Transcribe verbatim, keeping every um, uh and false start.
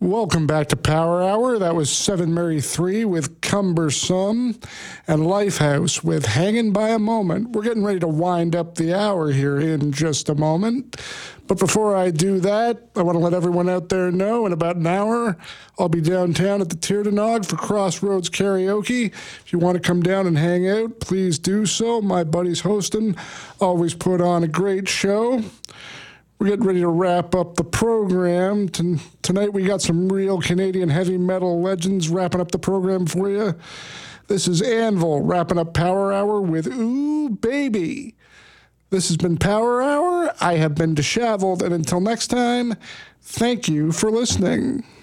Welcome back to Power Hour. That was Seven Mary three with Cumbersome and Lifehouse with Hanging by a Moment. We're getting ready to wind up the hour here in just a moment. But before I do that, I want to let everyone out there know in about an hour, I'll be downtown at the Tirdanog for Crossroads Karaoke. If you want to come down and hang out, please do so. My buddy's hosting. Always put on a great show. We're getting ready to wrap up the program. T- tonight we got some real Canadian heavy metal legends wrapping up the program for you. This is Anvil wrapping up Power Hour with Ooh Baby. This has been Power Hour. I have been Disheveled, and until next time, thank you for listening.